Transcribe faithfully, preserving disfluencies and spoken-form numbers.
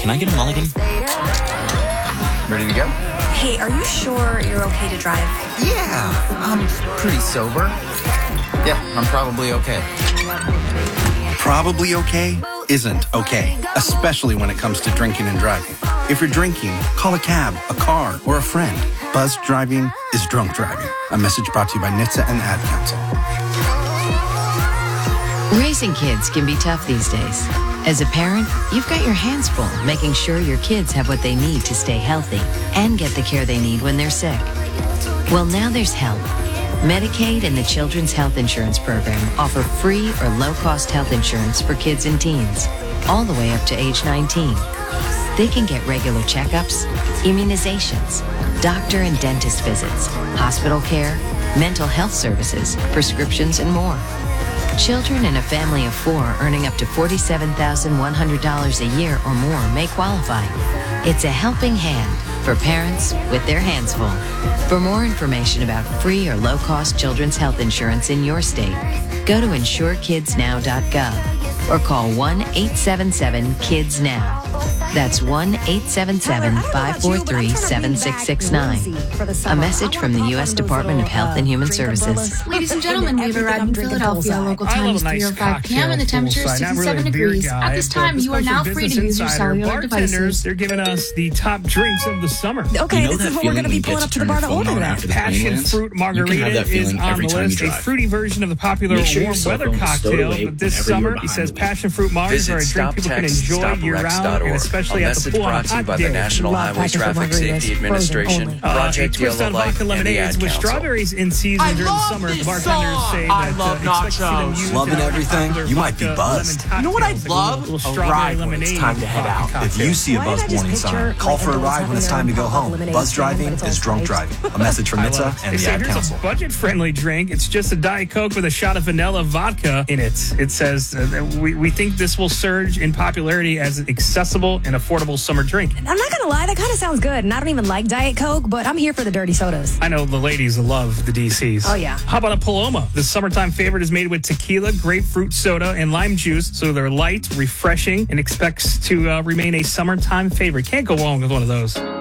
Can I get a mulligan? Ready to go? Hey, are you sure you're okay to drive? Yeah, I'm pretty sober. Yeah, I'm probably okay. Probably okay isn't okay, especially when it comes to drinking and driving. If you're drinking, call a cab, a car, or a friend. Buzz driving is drunk driving. A message brought to you by N H T S A and the Ad Council. Raising kids can be tough these days. As a parent, you've got your hands full making sure your kids have what they need to stay healthy and get the care they need when they're sick. Well, now there's help. Medicaid and the Children's Health Insurance Program offer free or low-cost health insurance for kids and teens, all the way up to age nineteen. They can get regular checkups, immunizations, doctor and dentist visits, hospital care, mental health services, prescriptions, and more. Children in a family of four earning up to forty-seven thousand one hundred dollars a year or more may qualify. It's a helping hand for parents with their hands full. For more information about free or low-cost children's health insurance in your state, go to insure kids now dot gov or call one eight seven seven kids now. That's one eight seven seven, five four three, seven six six nine. A message from the U S Department of Health and Human Services. Ladies and gentlemen, we've arrived in Philadelphia. Local time is three oh five p.m. and the temperature is sixty-seven degrees. At this time, you are now free to use your cellular devices. They're giving us the top drinks of the summer. Okay, this is what we're going to be pulling up to the bar to order that. Passion fruit margarita is on the list. A fruity version of the popular warm weather cocktail. But this summer, he says passion fruit margaritas are a drink people can enjoy year-round, and especially at the pool on hot by the days. National Highway Traffic Safety Administration, Uh, Project a twist Yellow on Light, vodka and the lemonades Ad with Council. strawberries in season I during the love summer. this The bartenders song. say I that love uh, expect to see them nachos. use Loving their everything? popular You might be vodka buzzed. lemon You know what I'd cocktails, love? little A strawberry ride when it's lemonade time to head vodka out. cocktail. If you see a Why did buzz I just warning picture, sign, call like, for a adults ride when it's time having to go their home. lemonade Buzz stand, but driving it's all is drunk spiked. driving. A message from I N H T S A love it. and They the say Ad here's Council. a budget-friendly drink. It's just a Diet Coke with a shot of vanilla vodka in it. It says uh, that we, we think this will surge in popularity as an accessible and affordable summer drink. I'm not going to lie, that kind of sounds good. And I don't even like Diet Coke, but I'm here for the dirty sodas. I know the ladies love the D Cs. Oh, yeah. How about a Paloma? The summertime favorite is made with tequila, grapefruit soda, and lime juice, so they're light, refreshing, and expects to uh, remain a summertime favorite. Can't go wrong with one of those.